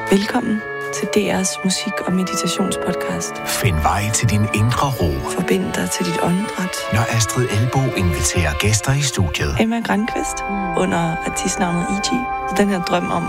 Velkommen til DR's musik- og meditationspodcast. Find vej til din indre ro. Forbind dig til dit åndedræt. Når Astrid Elbo inviterer gæster i studiet. Emma Grankvist under artistnavnet E.G. Den her drøm om